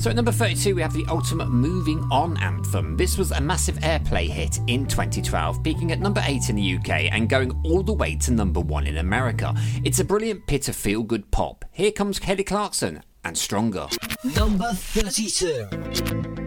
So at number 32 we have the ultimate moving on anthem. This was a massive airplay hit in 2012, peaking at number 8 in the UK and going all the way to number 1 in America. It's a brilliant bit of feel-good pop. Here comes Kelly Clarkson and Stronger. Number 32.